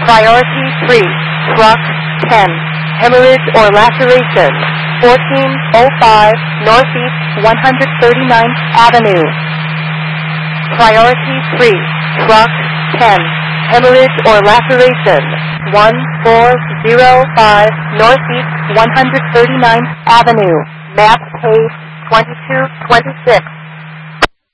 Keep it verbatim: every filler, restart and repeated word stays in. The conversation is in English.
Priority three, truck ten, hemorrhage or laceration, fourteen oh five Northeast one hundred thirty-ninth Avenue. Priority three, truck ten, hemorrhage or laceration, one four oh five Northeast one hundred thirty-ninth Avenue, map page twenty-two twenty-six.